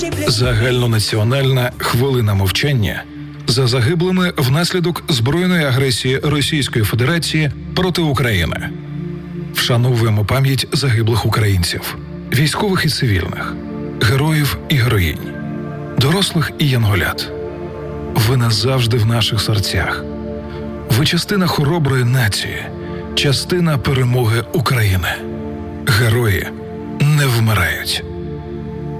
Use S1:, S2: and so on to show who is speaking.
S1: Загальнонаціональна хвилина мовчання за загиблими внаслідок збройної агресії Російської Федерації проти України. Вшановуємо пам'ять загиблих українців, військових і цивільних, героїв і героїнь, дорослих і янголят. Ви назавжди в наших серцях. Ви частина хороброї нації, частина перемоги України. Герої не вмирають.